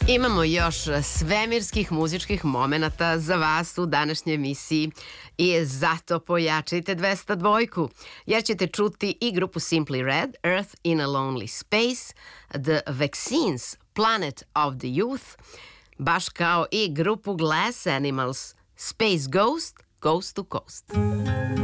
Imamo još svemirskih muzičkih momenata za vas u današnjoj emisiji i zato pojačajte 202, jer ćete čuti i grupu Simply Red, Earth in a Lonely Space, The Vaccines, Planet of the Youth, baš kao i grupu Glass Animals, Space Ghost, Coast to Coast.